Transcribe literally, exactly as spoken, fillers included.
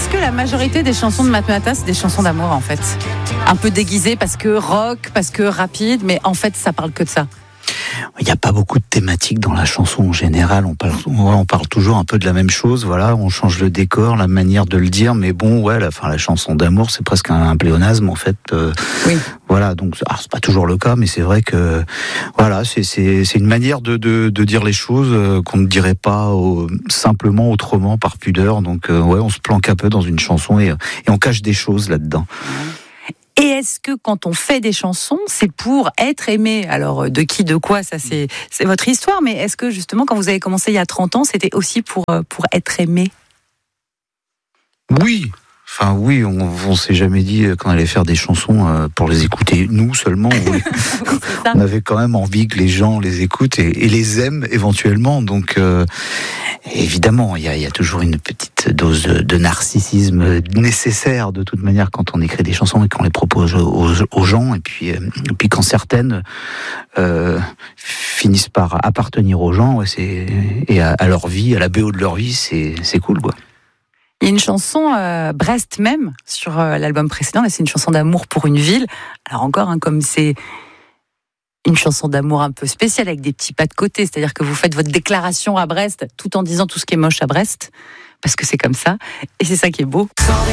Est-ce que la majorité des chansons de Matmatah, c'est des chansons d'amour en fait ? Un peu déguisées parce que rock, parce que rapide, mais en fait ça parle que de ça. Il n'y a pas beaucoup de thématiques dans la chanson en général. On parle, on parle toujours un peu de la même chose. Voilà, on change le décor, la manière de le dire, mais bon, ouais, la, enfin, la chanson d'amour, c'est presque un, un pléonasme en fait. Euh, oui. Voilà, donc alors, c'est pas toujours le cas, mais c'est vrai que voilà, c'est c'est c'est une manière de de, de dire les choses euh, qu'on ne dirait pas euh, simplement autrement par pudeur. Donc euh, ouais, on se planque un peu dans une chanson et et on cache des choses là-dedans. Et est-ce que quand on fait des chansons, c'est pour être aimé ? Alors, de qui, de quoi, ça c'est, c'est votre histoire, mais est-ce que justement, quand vous avez commencé il y a trente ans, c'était aussi pour, pour être aimé ? Oui. Enfin oui, on, on s'est jamais dit qu'on allait faire des chansons euh, pour les écouter nous seulement. Oui. On avait quand même envie que les gens les écoutent et, et les aiment éventuellement. Donc euh, évidemment, il y a, y a toujours une petite dose de, de narcissisme nécessaire de toute manière quand on écrit des chansons et qu'on les propose aux, aux gens. Et puis, euh, et puis quand certaines euh, finissent par appartenir aux gens, ouais, c'est, et à, à leur vie, à la B O de leur vie, c'est, c'est cool, quoi. Il y a une chanson, euh, Brest même, sur euh, l'album précédent, là c'est une chanson d'amour pour une ville. Alors encore, hein, comme c'est une chanson d'amour un peu spéciale, avec des petits pas de côté, c'est-à-dire que vous faites votre déclaration à Brest, tout en disant tout ce qui est moche à Brest, parce que c'est comme ça, et c'est ça qui est beau.